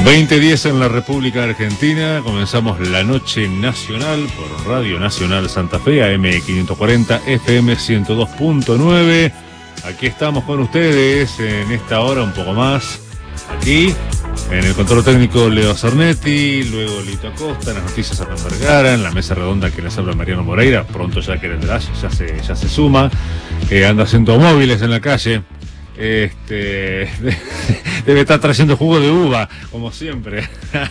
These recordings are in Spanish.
20:10 en la República Argentina. Comenzamos la noche nacional por Radio Nacional Santa Fe, AM 540, FM 102.9. Aquí estamos con ustedes en esta hora, un poco más. Aquí, en el control técnico, Leo Cernetti, luego Lito Acosta, en las noticias Hernán Vergara, en la mesa redonda que les habla Mariano Moreira. Pronto ya que ya se suma, anda haciendo móviles en la calle. Debe estar trayendo jugo de uva, como siempre.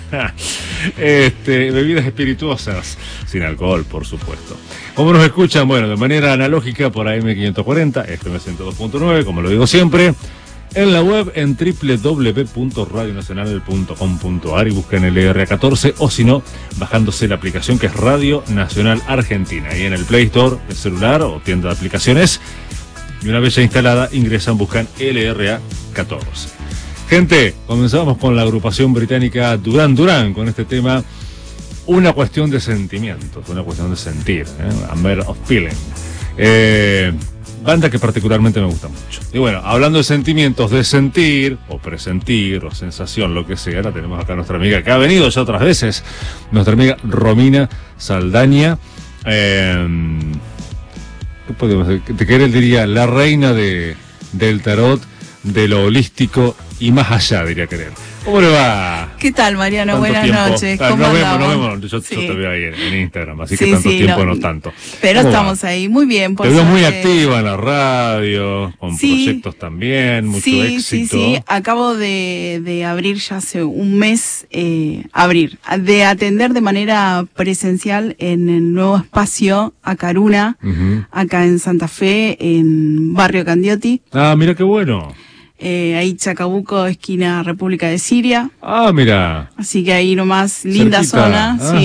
Bebidas espirituosas, sin alcohol, por supuesto. ¿Cómo nos escuchan? Bueno, de manera analógica por AM 540, FM 102.9, como lo digo siempre. En la web en www.radionacional.com.ar y buscan el LR14, o si no, bajándose la aplicación que es Radio Nacional Argentina. Y en el Play Store, el celular o tienda de aplicaciones. Y una vez ya instalada, ingresan, buscan LRA14. Gente, comenzamos con la agrupación británica Duran Duran, con este tema, una cuestión de sentimientos, una cuestión de sentir, A Matter of Feeling. Banda que particularmente me gusta mucho. Y bueno, hablando de sentimientos, de sentir, o presentir, o sensación, lo que sea, ahora tenemos acá a nuestra amiga, que ha venido ya otras veces, nuestra amiga Romina Saldaña. ¿Qué podemos decir? Que él diría la reina del tarot, de lo holístico y más allá, diría querer. ¿Cómo le va? ¿Qué tal, Mariano? Buenas noches. ¿Cómo andamos? Nos vemos. Yo te veo ahí en Instagram, así que tanto tiempo no tanto. Pero estamos ahí, muy bien. Te veo muy activa en la radio, con proyectos también, mucho éxito. Sí. Acabo de abrir ya hace un mes, de atender de manera presencial en el nuevo espacio Acaruna, acá en Santa Fe, en Barrio Candioti. Ah, mira qué bueno. Ahí Chacabuco, esquina República de Siria. Ah, mira. Así que ahí nomás, linda zona, sí.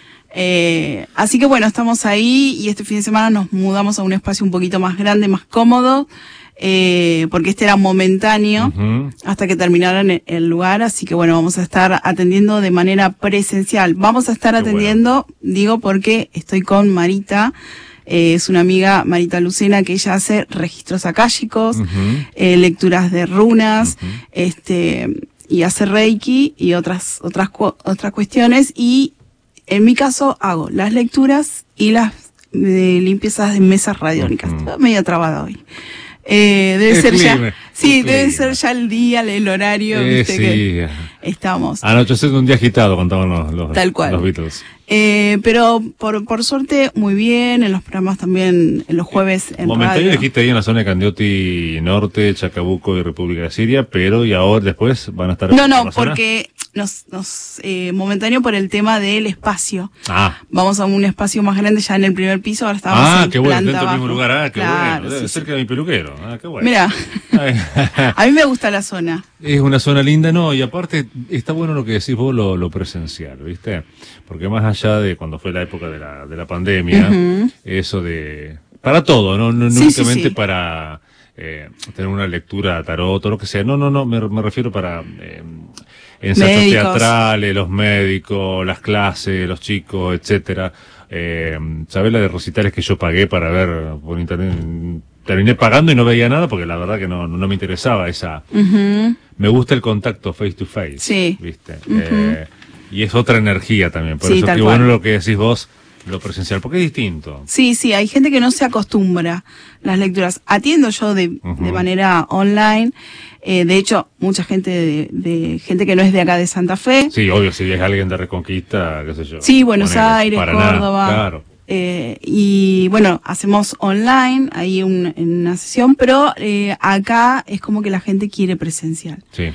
Así que bueno, estamos ahí y este fin de semana nos mudamos a un espacio un poquito más grande, más cómodo, porque este era momentáneo, hasta que terminaran el lugar. Así que bueno, vamos a estar atendiendo de manera presencial. Vamos a estar atendiendo, digo, porque estoy con Marita. Es una amiga, Marita Lucena, que ella hace registros akáshicos, lecturas de runas, y hace reiki y otras cuestiones. Y en mi caso hago las lecturas y las limpiezas de mesas radiónicas. Estoy medio trabada hoy. Debe ser ya el día, el horario, viste que estamos. Anocheciendo un día agitado, contaban los Beatles. Pero por suerte muy bien, en los programas también, en los jueves en momentáneo radio. Dijiste ahí en la zona de Candioti Norte, Chacabuco y República de Siria, pero y ahora después van a estar... No, porque momentáneo por el tema del espacio. Vamos a un espacio más grande ya en el primer piso, ahora estamos en qué bueno, planta dentro del mismo abajo. lugar, qué claro, bueno, cerca de mi peluquero, qué bueno. Mira, a mí me gusta la zona. Es una zona linda, y aparte está bueno lo que decís vos, lo presencial, ¿viste? Porque más allá de cuando fue la época de la pandemia, eso de... Para todo, no únicamente para tener una lectura tarot o lo que sea, me refiero para ensayos teatrales, los médicos, las clases, los chicos, etcétera. ¿Sabés la de recitales que yo pagué para ver por internet? Terminé pagando y no veía nada porque la verdad que no me interesaba esa... Me gusta el contacto face to face, ¿viste? Y es otra energía también, por eso que bueno lo que decís vos, lo presencial, porque es distinto. Sí, hay gente que no se acostumbra las lecturas. Atiendo yo de manera online, de hecho, mucha gente de gente que no es de acá de Santa Fe. Sí, obvio, si es alguien de Reconquista, qué sé yo. Sí, Buenos Aires, Paraná, Córdoba. Claro. Y bueno, hacemos online, ahí en una sesión, pero acá es como que la gente quiere presencial. Sí.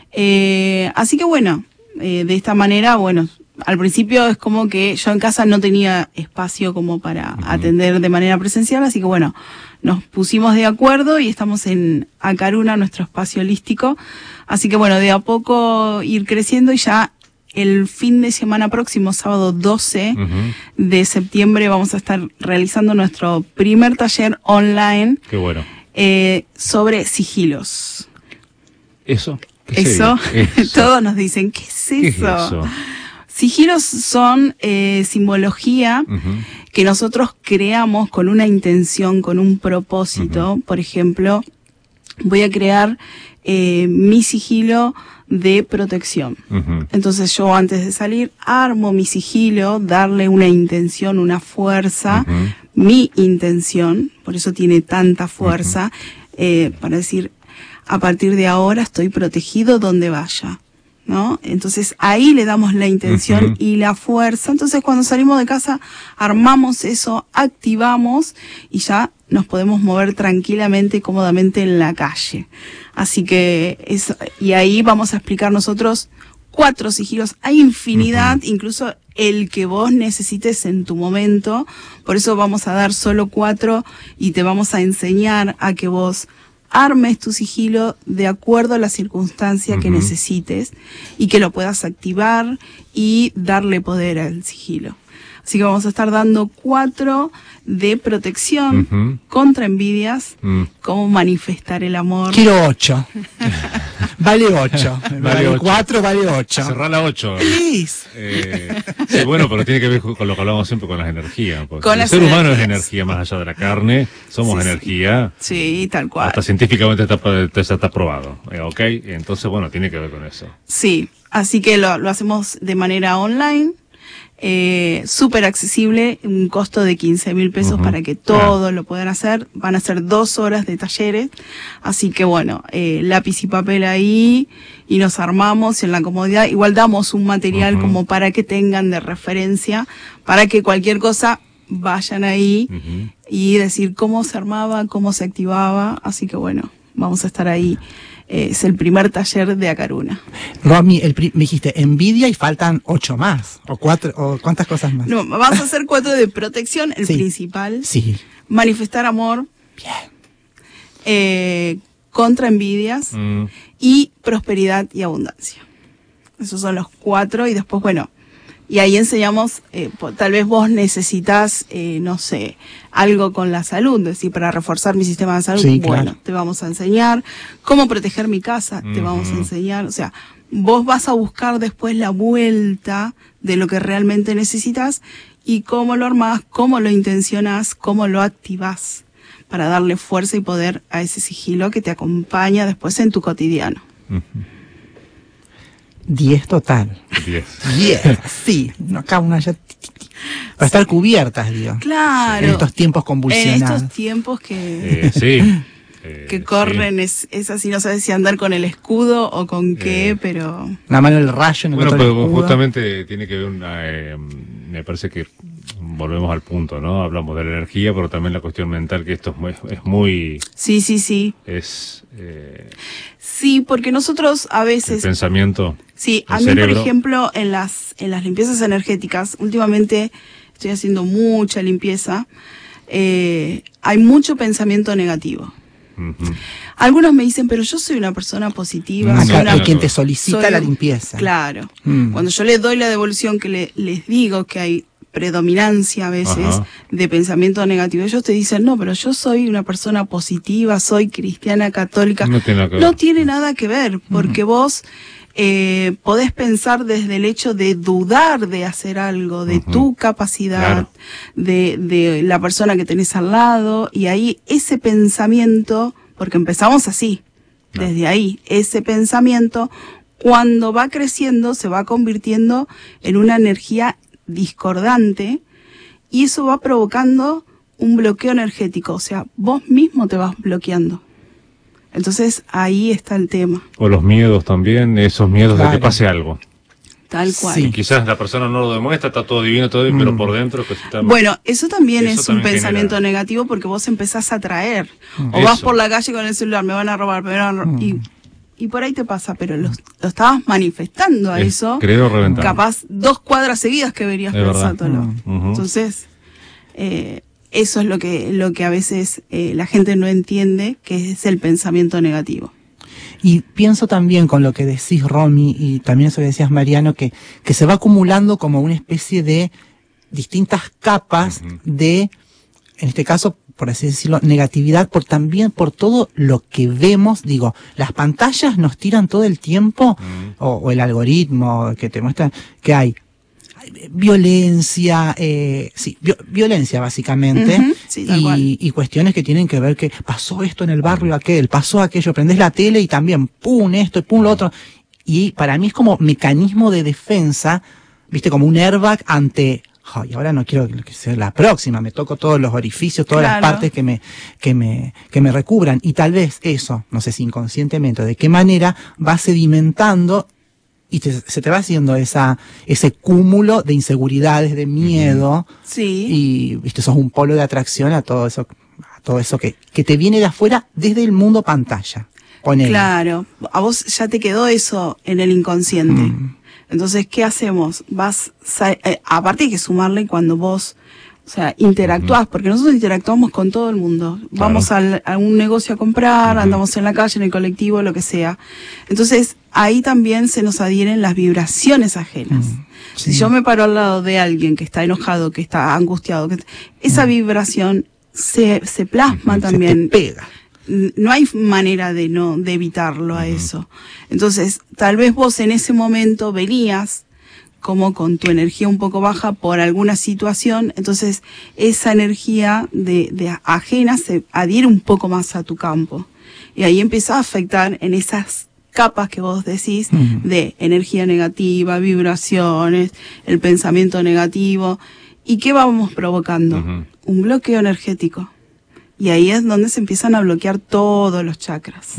Así que bueno, de esta manera, bueno, al principio es como que yo en casa no tenía espacio como para atender de manera presencial, así que bueno, nos pusimos de acuerdo y estamos en Acaruna, nuestro espacio holístico. Así que bueno, de a poco ir creciendo y ya el fin de semana próximo, sábado 12 de septiembre, vamos a estar realizando nuestro primer taller online. Qué bueno. Sobre sigilos. ¿Eso? Eso, todos nos dicen, ¿qué es eso? Sigilos son simbología que nosotros creamos con una intención, con un propósito. Por ejemplo, voy a crear mi sigilo de protección. Entonces yo antes de salir armo mi sigilo, darle una intención, una fuerza, mi intención, por eso tiene tanta fuerza, para decir, a partir de ahora estoy protegido donde vaya, ¿no? Entonces ahí le damos la intención y la fuerza. Entonces cuando salimos de casa armamos eso, activamos y ya nos podemos mover tranquilamente y cómodamente en la calle. Así que eso, y ahí vamos a explicar nosotros 4 sigilos. Hay infinidad, incluso el que vos necesites en tu momento. Por eso vamos a dar solo 4 y te vamos a enseñar a que vos armes tu sigilo de acuerdo a la circunstancia que necesites y que lo puedas activar y darle poder al sigilo. Así que vamos a estar dando 4 de protección contra envidias, cómo manifestar el amor. Quiero 8. Vale 8. Vale 4, vale 8. Cerrá la 8. Please. Sí, bueno, pero tiene que ver con lo que hablamos siempre con las energías. Con el ser humano es energía más allá de la carne, somos energía. Sí, tal cual. Hasta científicamente está probado. ¿Ok? Entonces, bueno, tiene que ver con eso. Sí, así que lo hacemos de manera online. Súper accesible, un costo de 15.000 pesos para que todos lo puedan hacer. Van a ser 2 horas de talleres, así que bueno, lápiz y papel ahí y nos armamos en la comodidad. Igual damos un material como para que tengan de referencia, para que cualquier cosa vayan ahí y decir cómo se armaba, cómo se activaba. Así que bueno, vamos a estar ahí. Es el primer taller de Acaruna. Romy, me dijiste envidia y faltan 8 más, o 4, o ¿cuántas cosas más? No, vamos a hacer 4 de protección, el principal. Sí. Manifestar amor. Bien. Contra envidias. Y prosperidad y abundancia. Esos son los 4 y después, bueno, y ahí enseñamos, tal vez vos necesitas, no sé, algo con la salud, es decir, para reforzar mi sistema de salud, sí, bueno, claro. Te vamos a enseñar cómo proteger mi casa, te vamos a enseñar, o sea, vos vas a buscar después la vuelta de lo que realmente necesitas y cómo lo armás, cómo lo intencionás, cómo lo activás para darle fuerza y poder a ese sigilo que te acompaña después en tu cotidiano. 10 total. 10. Sí. No, acá una ya. Para estar cubiertas, digo. Claro. En estos tiempos convulsionados. En estos tiempos que. Sí. Que corren, sí. es así, no sabes si andar con el escudo o con qué, pero... Una mano el rayo, en el bueno, otro pero escudo. justamente tiene que ver me parece que volvemos al punto, ¿no? Hablamos de la energía, pero también la cuestión mental, que esto es muy... Sí. Sí, porque nosotros a veces... El pensamiento. Sí, a mí, cerebro. Por ejemplo, en las limpiezas energéticas, últimamente estoy haciendo mucha limpieza, hay mucho pensamiento negativo. Algunos me dicen, pero yo soy una persona positiva. Hay quien te solicita la limpieza. Claro. Cuando yo les doy la devolución, que les digo que hay predominancia a veces de pensamiento negativo, ellos te dicen, no, pero yo soy una persona positiva, soy cristiana, católica. No tiene nada que ver, porque vos podés pensar desde el hecho de dudar de hacer algo, de tu capacidad, de la persona que tenés al lado, y ahí ese pensamiento, porque empezamos así, desde ahí, ese pensamiento, cuando va creciendo, se va convirtiendo en una energía discordante, y eso va provocando un bloqueo energético, o sea, vos mismo te vas bloqueando. Entonces ahí está el tema. O los miedos también, esos miedos de que pase algo. Tal cual. Sí. Quizás la persona no lo demuestra, está todo divino, todo bien, pero por dentro... Pues, está... Bueno, eso también es un pensamiento negativo, porque vos empezás a atraer. O vas por la calle con el celular, me van a robar, y por ahí te pasa, pero lo estabas manifestando a eso. Creo reventar. Capaz 2 cuadras seguidas que verías pensándolo. Entonces... eso es lo que a veces la gente no entiende, que es el pensamiento negativo. Y pienso también con lo que decís, Romy, y también eso que decías, Mariano, que se va acumulando como una especie de distintas capas de, en este caso, por así decirlo, negatividad, también por todo lo que vemos. Digo, las pantallas nos tiran todo el tiempo, o el algoritmo que te muestra que hay violencia, violencia básicamente, y cuestiones que tienen que ver que pasó esto en el barrio aquel, pasó aquello, prendés la tele y también pum esto y pum lo otro, y para mí es como mecanismo de defensa, viste, como un airbag ante, ay, ahora no quiero que sea la próxima, me toco todos los orificios, todas las partes que me recubran, y tal vez eso, no sé si inconscientemente, de qué manera va sedimentando y se te va haciendo ese cúmulo de inseguridades, de miedo, sí, y viste, sos un polo de atracción a todo eso que te viene de afuera desde el mundo pantalla. Ponele. Claro, a vos ya te quedó eso en el inconsciente. Entonces, ¿qué hacemos? Aparte hay que sumarle cuando vos, o sea, interactuás, porque nosotros interactuamos con todo el mundo. Claro. Vamos a un negocio a comprar, andamos en la calle, en el colectivo, lo que sea. Entonces, ahí también se nos adhieren las vibraciones ajenas. Sí. Si yo me paro al lado de alguien que está enojado, que está angustiado, esa vibración se plasma también. Se te pega. No hay manera de evitarlo a eso. Entonces, tal vez vos en ese momento venías como con tu energía un poco baja por alguna situación, entonces esa energía de ajena se adhiere un poco más a tu campo. Y ahí empieza a afectar en esas capas que vos decís de energía negativa, vibraciones, el pensamiento negativo. ¿Y qué vamos provocando? Un bloqueo energético. Y ahí es donde se empiezan a bloquear todos los chakras.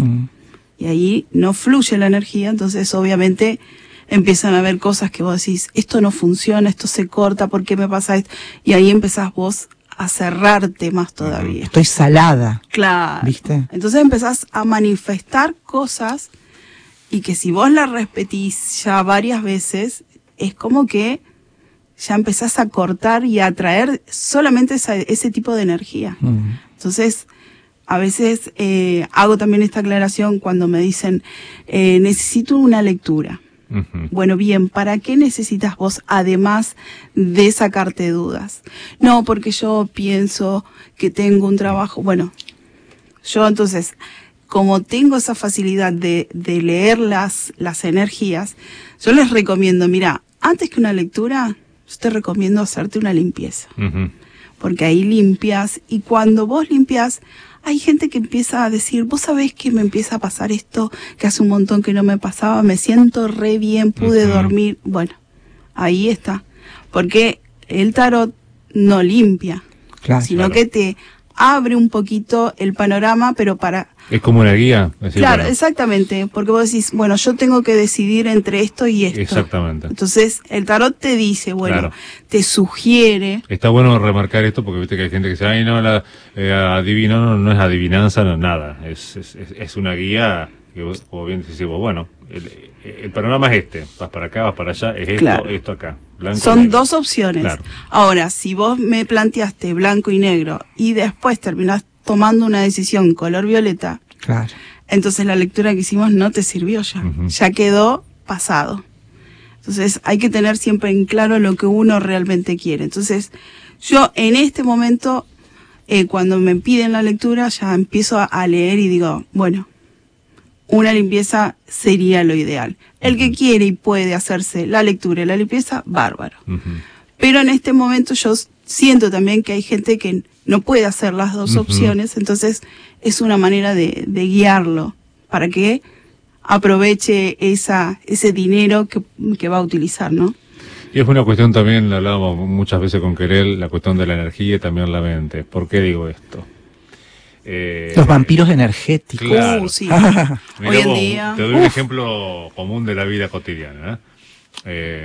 Y ahí no fluye la energía, entonces obviamente empiezan a haber cosas que vos decís, esto no funciona, esto se corta, ¿por qué me pasa esto? Y ahí empezás vos a cerrarte más todavía. Estoy salada. Claro. ¿Viste? Entonces empezás a manifestar cosas y que si vos las repetís ya varias veces, es como que ya empezás a cortar y a atraer solamente ese tipo de energía. Entonces, a veces hago también esta aclaración cuando me dicen, necesito una lectura. Bueno, bien, ¿para qué necesitas vos además de sacarte dudas? No, porque yo pienso que tengo un trabajo. Bueno, yo entonces, como tengo esa facilidad de leer las energías, yo les recomiendo, mira, antes que una lectura, yo te recomiendo hacerte una limpieza. Porque ahí limpias, y cuando vos limpias, hay gente que empieza a decir, vos sabés que me empieza a pasar esto, que hace un montón que no me pasaba, me siento re bien, pude dormir. Bueno, ahí está. Porque el tarot no limpia, sino que te abre un poquito el panorama, pero para... Es como una guía. Decir, claro, bueno, exactamente, porque vos decís, bueno, yo tengo que decidir entre esto y esto. Exactamente. Entonces, el tarot te dice, bueno, te sugiere... Está bueno remarcar esto porque viste que hay gente que dice, ay, no, adivino, no es adivinanza, no es nada. Es una guía que vos, como bien decís vos, bueno, el panorama es este, vas para acá, vas para allá, es esto, esto acá. Blanco Son dos opciones. Claro. Ahora, si vos me planteaste blanco y negro y después terminás tomando una decisión color violeta, entonces la lectura que hicimos no te sirvió ya, ya quedó pasado. Entonces hay que tener siempre en claro lo que uno realmente quiere. Entonces yo en este momento, cuando me piden la lectura, ya empiezo a leer y digo, bueno, una limpieza sería lo ideal. El que quiere y puede hacerse la lectura y la limpieza, bárbaro. Pero en este momento yo siento también que hay gente que no puede hacer las dos opciones, entonces es una manera de guiarlo para que aproveche ese dinero que va a utilizar, ¿no? Y es una cuestión también, la hablábamos muchas veces con Querel, la cuestión de la energía y también la mente. ¿Por qué digo esto? Los vampiros energéticos. Claro. Sí. Mirá, hoy en día. Te doy un ejemplo común de la vida cotidiana.